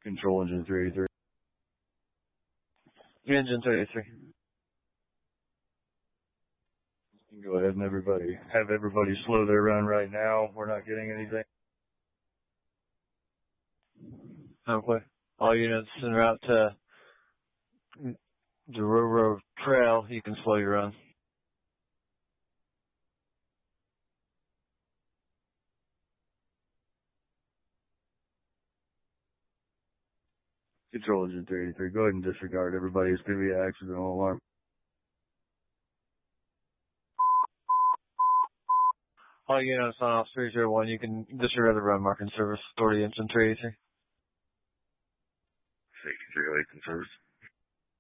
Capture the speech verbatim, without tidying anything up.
Control engine three eighty-three. Engine three eighty-three. Go ahead and everybody, have everybody slow their run right now. We're not getting anything. Okay. All units en route to the railroad trail, you can slow your run. Control engine three eighty-three. Go ahead and disregard everybody. It's going to be an accidental alarm. All units on off three zero one, you can disregard the run marking service. Authority engine three eighty-three. sixty-three oh eight in service.